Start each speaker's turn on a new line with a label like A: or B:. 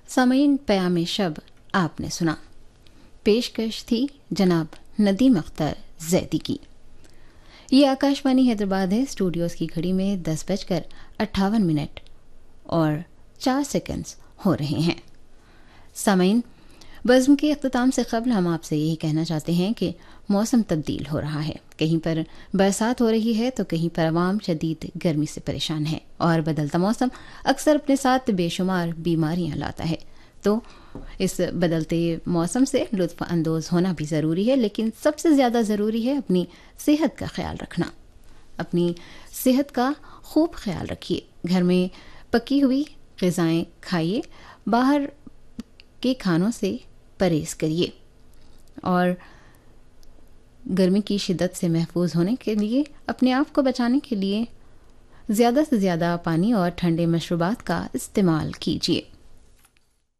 A: सामीन प्याम शब आपने सुना, पेशकश थी जनाब नदीम अख्तर जैदी की। ये आकाशवाणी हैदराबाद है। स्टूडियोज़ की घड़ी में 10:58 और 4 सेकंड्स हो रहे हैं। सामीन, बज़्म के अख्ताम से कबल हम आपसे यही कहना चाहते हैं कि मौसम तब्दील हो रहा है। कहीं पर बरसात हो रही है तो कहीं पर अवाम शदीद गर्मी से परेशान है, और बदलता मौसम अक्सर अपने साथ बेशुमार बीमारियां लाता है। तो इस बदलते मौसम से लुत्फ़ अंदोज़ होना भी ज़रूरी है, लेकिन सबसे ज़्यादा ज़रूरी है अपनी सेहत का ख्याल रखना। अपनी सेहत का खूब ख्याल रखिए। घर में पकी हुई ग़िज़ाएँ खाइए, बाहर के खानों से परहेज़ करिए, और गर्मी की शिद्दत से महफूज होने के लिए, अपने आप को बचाने के लिए ज़्यादा से ज़्यादा पानी और ठंडे मशरूबात का इस्तेमाल कीजिए।